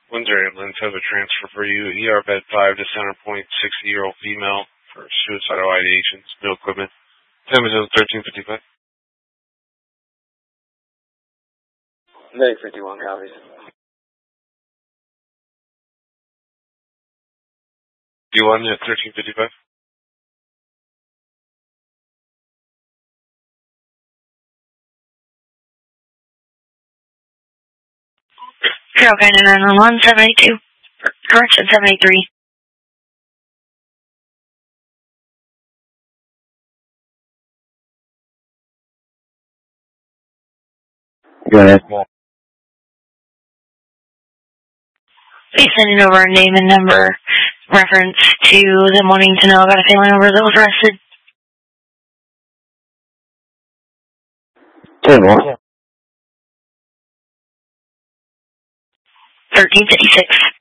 Windsor Ambulance has a transfer for you. ER bed 5 to Center Point, 60-year-old female for suicidal ideations. No equipment. Time is 13:55. Medic 51 copies. Do you want it at 13:55? Carroll County 911, 782. Correction, 783. Go ahead. He's sending over a name and number reference to them wanting to know about a family member that was arrested. 10-1. 1356.